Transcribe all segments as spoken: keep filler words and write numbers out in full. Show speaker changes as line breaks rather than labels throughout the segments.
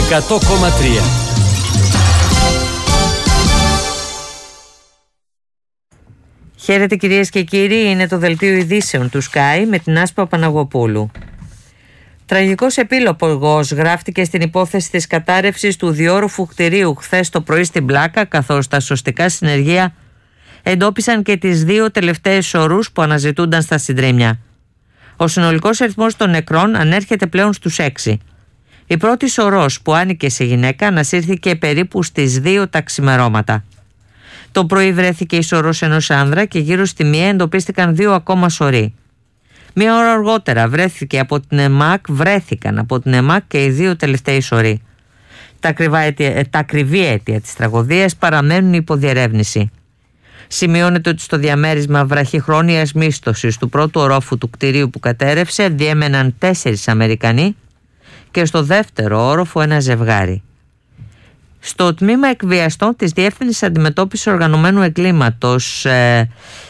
εκατό κόμμα τρία.
Χαίρετε κυρίες και κύριοι, είναι το δελτίο ειδήσεων του Sky με την Άσπα Παναγοπούλου. Τραγικός επίλογος γράφτηκε στην υπόθεση της κατάρρευσης του διόροφου κτηρίου χθες το πρωί στην Πλάκα, καθώς τα σωστικά συνεργεία εντόπισαν και τις δύο τελευταίες ορούς που αναζητούνταν στα συντρίμμια. Ο συνολικός αριθμός των νεκρών ανέρχεται πλέον στους έξι. Η πρώτη σωρός που άνοικε σε γυναίκα ανασύρθηκε περίπου στις δύο τα ξημερώματα. Το πρωί βρέθηκε η σωρός ενός άνδρα και γύρω στη μία εντοπίστηκαν δύο ακόμα σωροί. Μία ώρα αργότερα βρέθηκε από την ΕΜΑΚ, βρέθηκαν από την ΕΜΑΚ και οι δύο τελευταίοι σωροί. Τα, τα ακριβή αίτια της τραγωδίας παραμένουν υπό διερεύνηση. Σημειώνεται ότι στο διαμέρισμα βραχυχρόνιας μίσθωσης του πρώτου ορόφου του κτηρίου που κατέρευσε διέμεναν τέσσερις Αμερικανοί και στο δεύτερο όροφο ένα ζευγάρι. Στο τμήμα εκβιαστών της Διεύθυνσης Αντιμετώπισης Οργανωμένου Εγκλήματος ε,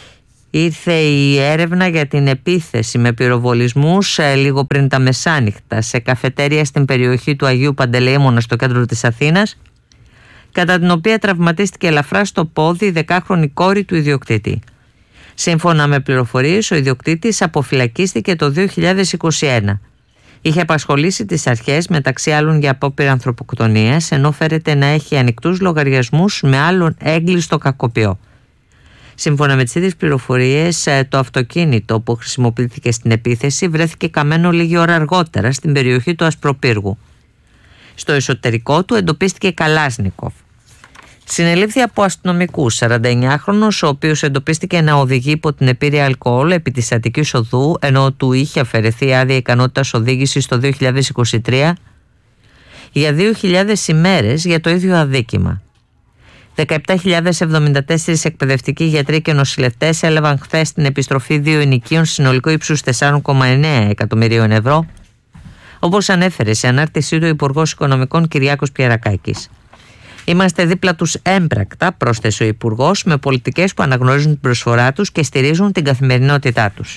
ήρθε η έρευνα για την επίθεση με πυροβολισμούς ε, λίγο πριν τα μεσάνυχτα σε καφετέρια στην περιοχή του Αγίου Παντελεήμωνα στο κέντρο της Αθήνας, κατά την οποία τραυματίστηκε ελαφρά στο πόδι η δεκάχρονη κόρη του ιδιοκτήτη. Σύμφωνα με πληροφορίες, ο ιδιοκτήτης αποφυλακίστηκε το δύο χιλιάδες είκοσι ένα. Είχε απασχολήσει τις αρχές μεταξύ άλλων για απόπειρα ανθρωποκτονίας, ενώ φέρεται να έχει ανοιχτούς λογαριασμούς με άλλον έγκλειστο κακοποιό. Σύμφωνα με τις ίδιες πληροφορίες, το αυτοκίνητο που χρησιμοποιήθηκε στην επίθεση βρέθηκε καμένο λίγη ώρα αργότερα στην περιοχή του Ασπροπύργου. Στο εσωτερικό του εντοπίστηκε Καλάσνικοφ. Συνελήφθη από αστυνομικούς σαρανταεννιάχρονος, ο οποίος εντοπίστηκε να οδηγεί υπό την επίρρεια αλκοόλ επί της Αττικής Οδού, ενώ του είχε αφαιρεθεί άδεια ικανότητας οδήγησης το δύο χιλιάδες είκοσι τρία για δύο χιλιάδες ημέρες για το ίδιο αδίκημα. δεκαεπτά χιλιάδες εβδομήντα τέσσερα εκπαιδευτικοί γιατροί και νοσηλευτές έλαβαν χθες την επιστροφή δύο ενοικίων συνολικού ύψους τέσσερα κόμμα εννέα εκατομμυρίων ευρώ, όπως ανέφερε σε ανάρτησή του ο Υπουργός Οικονομικών Κυριάκος Πιερακάκης. Είμαστε δίπλα τους έμπρακτα, πρόσθεσε ο Υπουργός, με πολιτικές που αναγνωρίζουν την προσφορά τους και στηρίζουν την καθημερινότητά τους.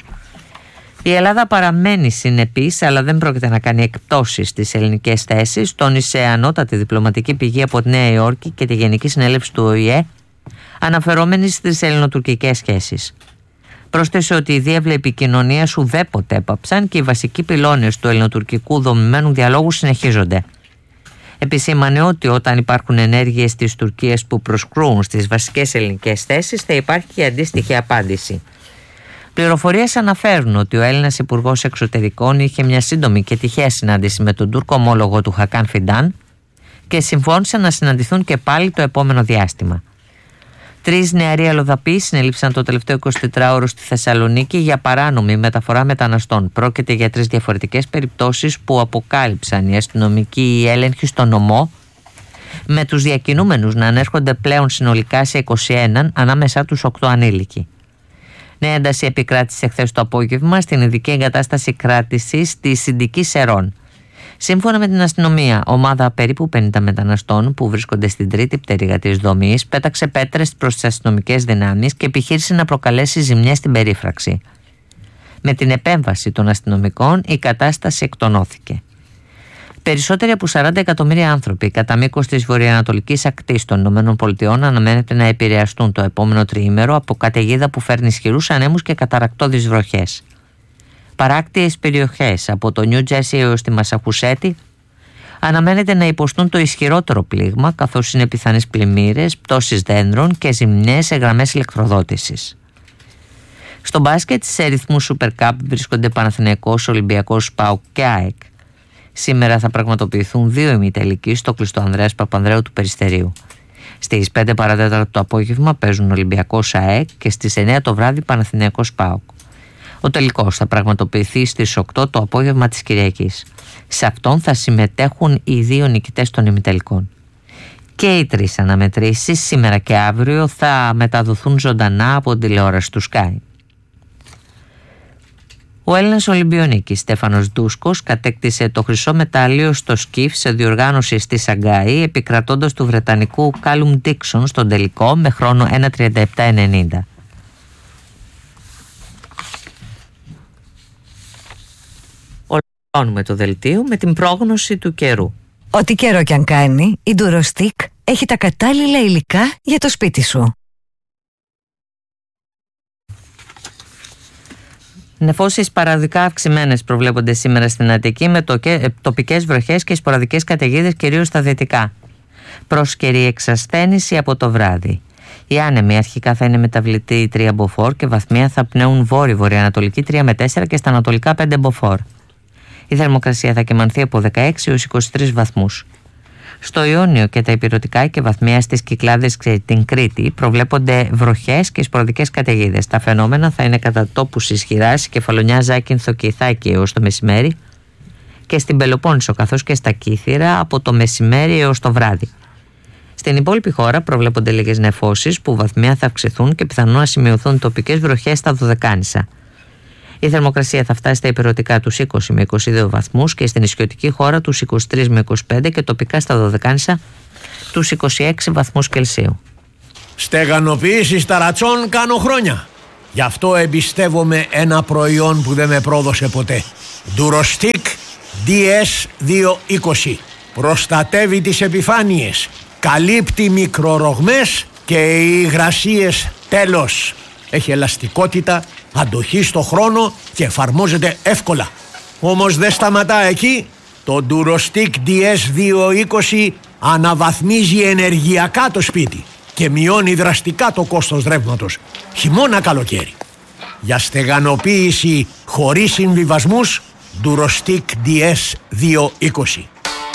Η Ελλάδα παραμένει συνεπής, αλλά δεν πρόκειται να κάνει εκπτώσεις στις ελληνικές θέσεις, τόνισε ανώτατη διπλωματική πηγή από τη Νέα Υόρκη και τη Γενική Συνέλευση του Ο Η Ε, αναφερόμενη στις ελληνοτουρκικές σχέσεις. Πρόσθεσε ότι οι διάβλοι επικοινωνίας ουδέποτε έπαψαν και οι βασικοί πυλώνες του ελληνοτουρκικού δομημένου διαλόγου συνεχίζονται. Επισήμανε ότι όταν υπάρχουν ενέργειες της Τουρκίας που προσκρούν στις βασικές ελληνικές θέσεις, θα υπάρχει και αντίστοιχη απάντηση. Πληροφορίες αναφέρουν ότι ο Έλληνας Υπουργός Εξωτερικών είχε μια σύντομη και τυχαία συνάντηση με τον Τούρκο ομόλογο του Χακάν Φιντάν και συμφώνησαν να συναντηθούν και πάλι το επόμενο διάστημα. Τρεις νεαροί αλλοδαποί συνέληψαν το τελευταίο εικοσιτετράωρο στη Θεσσαλονίκη για παράνομη μεταφορά μεταναστών. Πρόκειται για τρεις διαφορετικές περιπτώσεις που αποκάλυψαν οι αστυνομικοί έλεγχοι στον νομό, με τους διακινούμενους να ανέρχονται πλέον συνολικά σε είκοσι ένα, ανάμεσά τους οκτώ ανήλικοι. Νέα ένταση επικράτησε χθες το απόγευμα στην ειδική εγκατάσταση κράτησης της Συντικής Σερών. Σύμφωνα με την αστυνομία, ομάδα περίπου πενήντα μεταναστών που βρίσκονται στην τρίτη πτέρυγα της δομής πέταξε πέτρες προς τις αστυνομικές δυνάμεις και επιχείρησε να προκαλέσει ζημιές στην περίφραξη. Με την επέμβαση των αστυνομικών η κατάσταση εκτονώθηκε. Περισσότεροι από σαράντα εκατομμύρια άνθρωποι κατά μήκος της βορειοανατολικής ακτής των ΗΠΑ αναμένεται να επηρεαστούν το επόμενο τριήμερο από καταιγίδα που φέρνει ισχυρούς ανέμους και καταρρακτώδεις βροχές. Παράκτιες περιοχές από το Νιου Τζέρσι έως τη Μασαχουσέτη αναμένεται να υποστούν το ισχυρότερο πλήγμα, καθώς είναι πιθανές πλημμύρες, πτώσεις δέντρων και ζημιές σε γραμμές ηλεκτροδότησης. Στο μπάσκετ σε ρυθμού Super Cup βρίσκονται Παναθηναϊκός, Ολυμπιακός, ΠΑΟΚ και ΑΕΚ. Σήμερα θα πραγματοποιηθούν δύο ημιτελικοί στο κλειστό Ανδρέας Παπανδρέου του Περιστερίου. Στις πέντε παρά τέταρτο το απόγευμα παίζουν Ολυμπιακός ΑΕΚ και στις εννέα το βράδυ Παναθηναϊκός ΠΑΟΚ. Ο τελικός θα πραγματοποιηθεί στις οκτώ το απόγευμα της Κυριακής. Σε αυτόν θα συμμετέχουν οι δύο νικητές των ημιτελικών. Και οι τρεις αναμετρήσεις σήμερα και αύριο θα μεταδοθούν ζωντανά από την τηλεόραση του Sky. Ο Έλληνας Ολυμπιονίκης Στέφανος Ντούσκος κατέκτησε το χρυσό μετάλλιο στο σκιφ σε διοργάνωση στη Σαγκάη, επικρατώντας του Βρετανικού Κάλουμ Ντίξον στον τελικό με χρόνο ένα τριάντα επτά ενενήντα. Ολοκληρώνουμε το δελτίο με την πρόγνωση του καιρού.
Ό,τι καιρό κι αν κάνει, η Durostick έχει τα κατάλληλα υλικά για το σπίτι σου.
Νεφώσεις παραδικά αυξημένες προβλέπονται σήμερα στην Αττική, με τοπικές βροχές και σποραδικές καταιγίδες κυρίως στα δυτικά. Προσκαιρή εξασθένηση από το βράδυ. Η άνεμη αρχικά θα είναι μεταβλητή τρία μποφόρ και βαθμία θα πνέουν βόρειο-βορειοανατολική τρία με τέσσερα και στα ανατολικά πέντε μποφόρ. Η θερμοκρασία θα κυμανθεί από δεκαέξι έως είκοσι τρεις βαθμούς. Στο Ιόνιο και τα ηπειρωτικά και βαθμία στις Κυκλάδες και την Κρήτη προβλέπονται βροχές και σποραδικές καταιγίδες. Τα φαινόμενα θα είναι κατά τόπους ισχυρά στη Κεφαλονιά, Ζάκυνθο και Ιθάκη έως το μεσημέρι και στην Πελοπόννησο καθώς και στα Κύθυρα από το μεσημέρι έως το βράδυ. Στην υπόλοιπη χώρα προβλέπονται λίγες νεφώσεις που βαθμία θα αυξηθούν και πιθανόν να σημειωθούν τοπικές βροχές στα Δωδεκάνησα. Η θερμοκρασία θα φτάσει στα ηπειρωτικά τους είκοσι με είκοσι δύο βαθμούς και στην νησιωτική χώρα τους είκοσι τρεις με είκοσι πέντε και τοπικά στα Δωδεκάνησα τους είκοσι έξι βαθμούς Κελσίου.
Στεγανοποίηση ταρατσών κάνω χρόνια. Γι' αυτό εμπιστεύομαι ένα προϊόν που δεν με πρόδωσε ποτέ. Durostick ντι ες διακόσια είκοσι. Προστατεύει τις επιφάνειες, καλύπτει μικρορογμές και οι υγρασίες τέλος. Έχει ελαστικότητα, αντοχή στο χρόνο και εφαρμόζεται εύκολα. Όμως δεν σταματά εκεί. Το Durostick ντι ες διακόσια είκοσι αναβαθμίζει ενεργειακά το σπίτι και μειώνει δραστικά το κόστος ρεύματος, χειμώνα καλοκαίρι. Για στεγανοποίηση χωρίς συμβιβασμούς, Durostick ντι ες διακόσια είκοσι.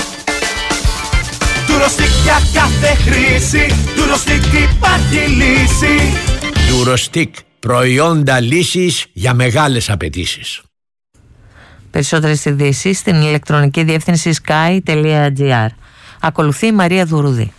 Durostick για κάθε χρήση, Durostick υπάρχει λύση.
Durostick, προϊόντα λύσης για μεγάλες απαιτήσεις.
Περισσότερες ειδήσεις στην ηλεκτρονική διεύθυνση sky τελεία gr. Ακολουθεί η Μαρία Δουρούδη.